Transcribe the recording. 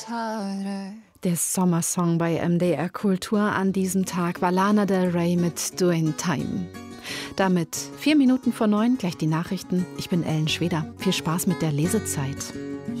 Der Sommersong bei MDR Kultur an diesem Tag war Lana Del Rey mit Doing Time. Damit 4 Minuten vor 9, gleich die Nachrichten. Ich bin Ellen Schweder. Viel Spaß mit der Lesezeit.